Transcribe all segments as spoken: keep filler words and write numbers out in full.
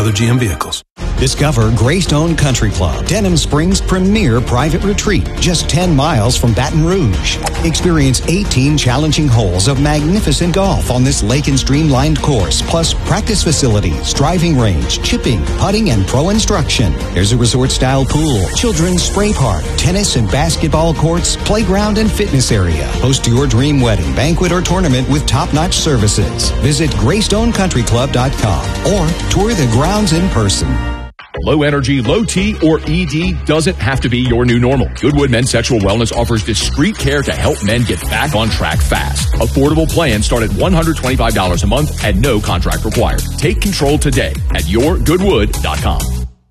other G M vehicles. Discover Greystone Country Club, Denham Springs' premier private retreat, just ten miles from Baton Rouge. Experience eighteen challenging holes of magnificent golf on this lake and streamlined course, plus practice facilities, driving range, chipping, putting, and pro instruction. There's a resort-style pool, children's spray park, tennis and basketball courts, playground and fitness area. Host your dream wedding, banquet, or tournament with top-notch services. Visit greystone country club dot com or tour the grounds in person. Low energy, low T, or E D doesn't have to be your new normal. Goodwood Men's Sexual Wellness offers discreet care to help men get back on track fast. Affordable plans start at one hundred twenty-five dollars a month and no contract required. Take control today at your goodwood dot com.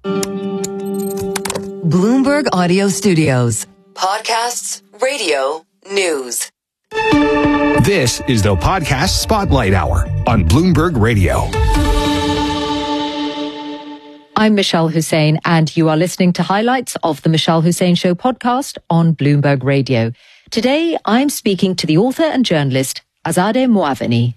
Bloomberg Audio Studios. Podcasts, radio, news. This is the Podcast Spotlight Hour on Bloomberg Radio. I'm Michelle Hussein, and you are listening to highlights of the Michelle Hussein Show podcast on Bloomberg Radio. Today, I'm speaking to the author and journalist Azadeh Moaveni.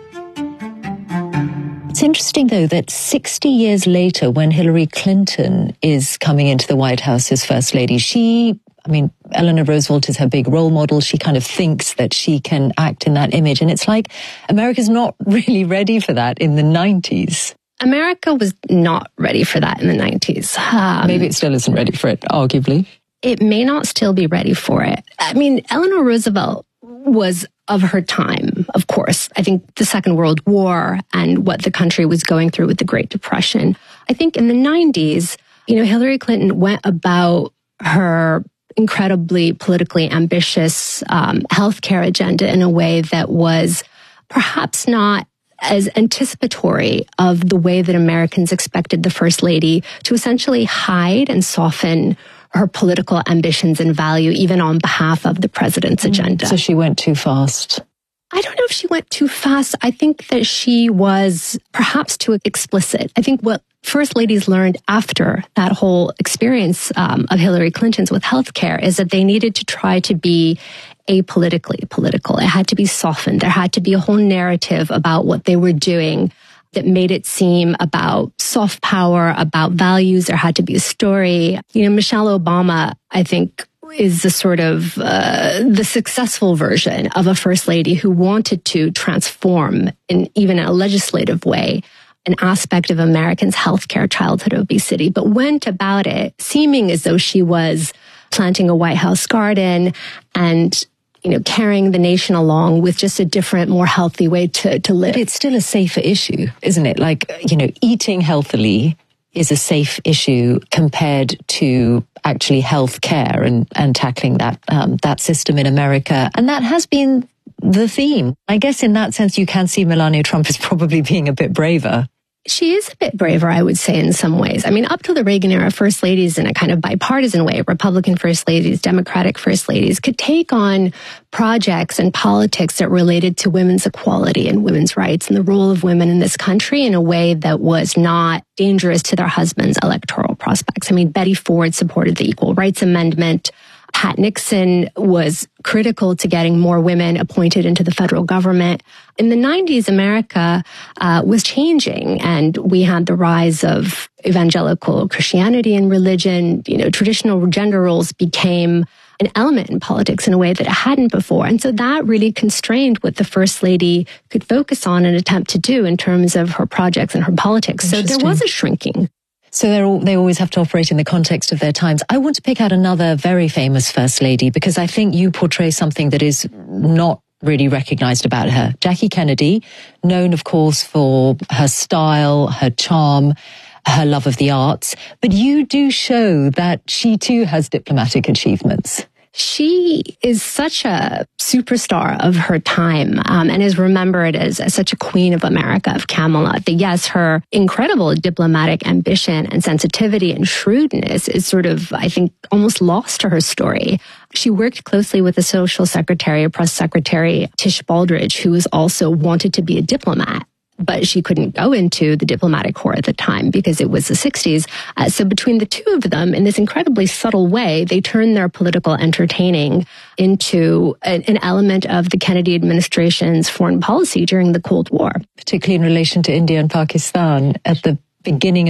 It's interesting, though, that sixty years later, when Hillary Clinton is coming into the White House as First Lady, she, I mean, Eleanor Roosevelt is her big role model. She kind of thinks that she can act in that image. And it's like America's not really ready for that in the nineties. America was not ready for that in the nineties. Um, Maybe it still isn't ready for it, arguably. It may not still be ready for it. I mean, Eleanor Roosevelt was of her time, of course. I think the Second World War and what the country was going through with the Great Depression. I think in the nineties, you know, Hillary Clinton went about her incredibly politically ambitious um, healthcare agenda in a way that was perhaps not as anticipatory of the way that Americans expected the First Lady to essentially hide and soften her political ambitions and value, even on behalf of the president's agenda. So she went too fast. I don't know if she went too fast. I think that she was perhaps too explicit. I think what First Ladies learned after that whole experience um, of Hillary Clinton's with healthcare is that they needed to try to be apolitically political. It had to be softened. There had to be a whole narrative about what they were doing that made it seem about soft power, about values. There had to be a story. You know, Michelle Obama, I think, is the sort of uh, the successful version of a first lady who wanted to transform in even a legislative way an aspect of Americans' healthcare, childhood obesity, but went about it seeming as though she was planting a White House garden and, you know, carrying the nation along with just a different, more healthy way to, to live. But it's still a safer issue, isn't it? Like, you know, eating healthily is a safe issue compared to actually health care and, and tackling that, um, that system in America. And that has been the theme. I guess in that sense, you can see Melania Trump as probably being a bit braver. She is a bit braver, I would say, in some ways. I mean, up to the Reagan era, first ladies in a kind of bipartisan way, Republican first ladies, Democratic first ladies, could take on projects and politics that related to women's equality and women's rights and the role of women in this country in a way that was not dangerous to their husbands' electoral prospects. I mean, Betty Ford supported the Equal Rights Amendment. Pat Nixon was critical to getting more women appointed into the federal government. In the nineties, America uh, was changing, and we had the rise of evangelical Christianity and religion. You know, traditional gender roles became an element in politics in a way that it hadn't before. And so that really constrained what the First Lady could focus on and attempt to do in terms of her projects and her politics. So there was a shrinking. So they're all, they always have to operate in the context of their times. I want to pick out another very famous First Lady because I think you portray something that is not really recognized about her. Jackie Kennedy, known, of course, for her style, her charm, her love of the arts. But you do show that she too has diplomatic achievements. She is such a superstar of her time um, and is remembered as, as such a queen of America, of Camelot. That yes, her incredible diplomatic ambition and sensitivity and shrewdness is sort of, I think, almost lost to her story. She worked closely with the social secretary, press secretary, Tish Baldridge, who was also wanted to be a diplomat. But she couldn't go into the diplomatic corps at the time because it was the sixties. Uh, so between the two of them, in this incredibly subtle way, they turned their political entertaining into an, an element of the Kennedy administration's foreign policy during the Cold War. Particularly in relation to India and Pakistan at the beginning